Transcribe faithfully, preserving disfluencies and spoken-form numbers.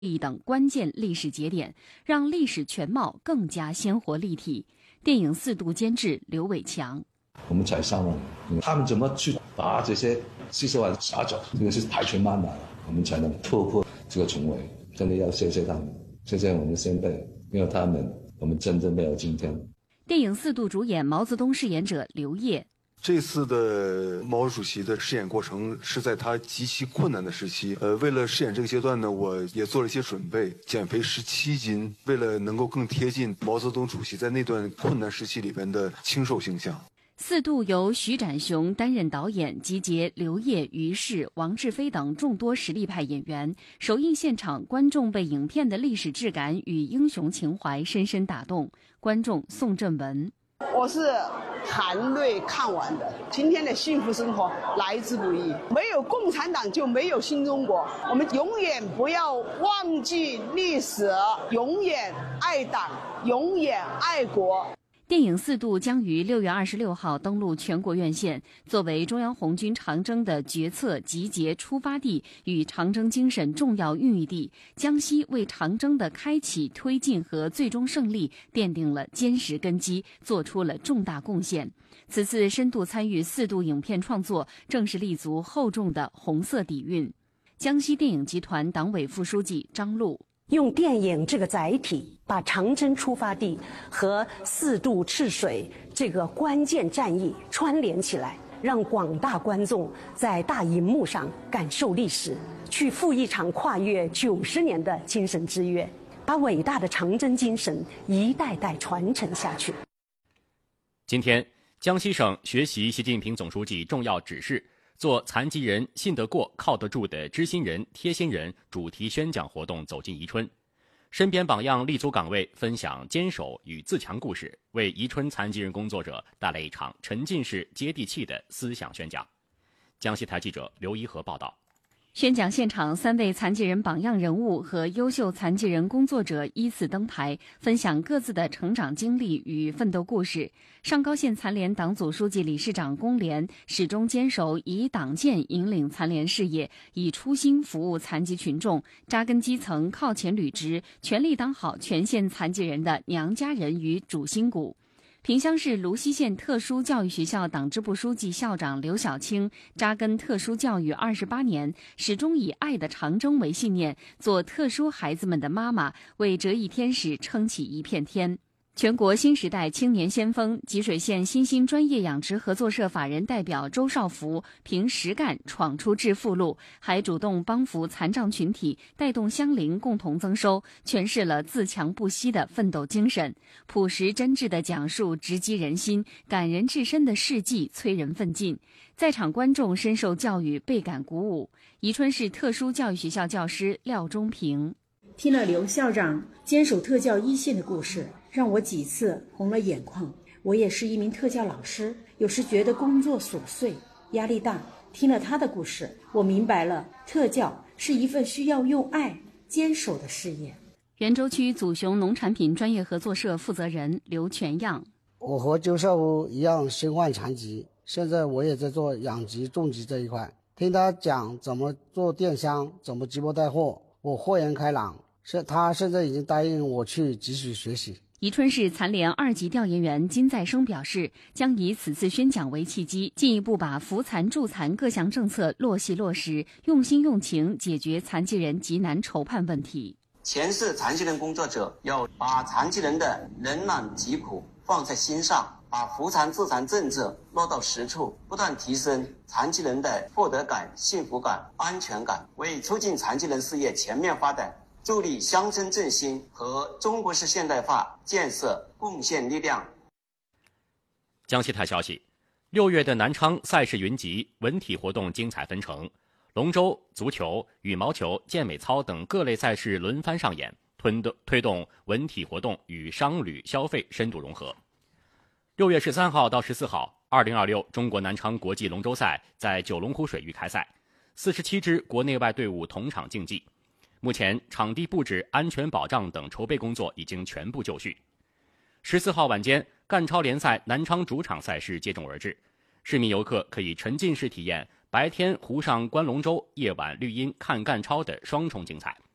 义等关键历史节点，让历史全貌更加鲜活立体。电影四度监制刘伟强。 我们才上网，他们怎么去把这些四十万杀走？这个是排除万难了，我们才能突破这个重围。真的要谢谢他们，谢谢我们先辈，没有他们，我们真正没有今天。 电影四度主演毛泽东饰演者刘烨。 这次的毛主席的饰演过程是在他极其困难的时期，呃，为了饰演这个阶段呢，我也做了一些准备，减肥十七斤，为了能够更贴近毛泽东主席在那段困难时期里边的清瘦形象。 四度由徐展雄担任导演，集结刘烨、于适、王志飞等众多实力派演员。首映现场，观众被影片的历史质感与英雄情怀深深打动。观众宋振文： 我是含泪看完的。今天的幸福生活来之不易，没有共产党就没有新中国。我们永远不要忘记历史，永远爱党，永远爱国。 电影四度将于六月二十六号登陆全国院线，作为中央红军长征的决策、集结、出发地与长征精神重要孕育地，江西为长征的开启、推进和最终胜利奠定了坚实根基，做出了重大贡献。此次深度参与四度影片创作，正是立足厚重的红色底蕴。江西电影集团党委副书记张璐。 用电影这个载体，把长征出发地和四渡赤水这个关键战役串联起来，让广大观众在大荧幕上感受历史，去赴一场跨越九十年的精神之约，把伟大的长征精神一代代传承下去。 今天，江西省学习习近平总书记重要指示，做残疾人信得过、靠得住的知心人、贴心人主题宣讲活动走进宜春，身边榜样立足岗位，分享坚守与自强故事，为宜春残疾人工作者带来一场沉浸式、接地气的思想宣讲。江西台记者刘一和报道。 宣讲现场，三位残疾人榜样人物和优秀残疾人工作者依次登台，分享各自的成长经历与奋斗故事。上高县残联党组书记、理事长龚连始终坚守以党建引领残联事业，以初心服务残疾群众，扎根基层，靠前履职，全力当好全县残疾人的娘家人与主心骨。萍乡市芦溪县特殊教育学校党支部书记、校长刘晓清扎根特殊教育二十八年，始终以爱的长征为信念，做特殊孩子们的妈妈，为折翼天使撑起一片天。全国新时代青年先锋吉水县新兴专业养殖合作社法人代表周少福凭实干闯出致富路，还主动帮扶残障群体，带动乡邻共同增收，诠释了自强不息的奋斗精神。朴实真挚的讲述直击人心，感人至深的事迹催人奋进。在场观众深受教育，倍感鼓舞。宜春市特殊教育学校教师廖忠平。 听了刘校长坚守特教一线的故事，让我几次红了眼眶。我也是一名特教老师，有时觉得工作琐碎，压力大。听了他的故事，我明白了特教是一份需要用爱坚守的事业。 袁州区祖雄农产品专业合作社负责人刘全样。 我和周少武一样身患残疾，现在我也在做养殖种植这一块，听他讲怎么做电商，怎么直播带货，我豁然开朗。是他现在已经答应我去继续学习。 宜春市残联二级调研员金再生表示，将以此次宣讲为契机，进一步把扶残助残各项政策落细落实，用心用情解决残疾人急难愁盼问题。 前世残疾人工作者要把残疾人的人难疾苦放在心上，把扶残助残政策落到实处，不断提升残疾人的获得感、幸福感、安全感，为促进残疾人事业全面发展，助力乡村振兴和中国式现代化建设贡献力量。 江西台消息，六月的南昌赛事云集，文体活动精彩纷呈，龙舟、足球、羽毛球、健美操等各类赛事轮番上演，推动文体活动与商旅消费深度融合。六月十三号到十四号，二零二六中国南昌国际龙舟赛在九龙湖水域开赛，四十七支国内外队伍同场竞技。目前，场地布置、安全保障等筹备工作已经全部就绪。十四号晚间，赣超联赛南昌主场赛事接踵而至，市民游客可以沉浸式体验白天湖上观龙舟、夜晚绿荫看赣超的双重精彩。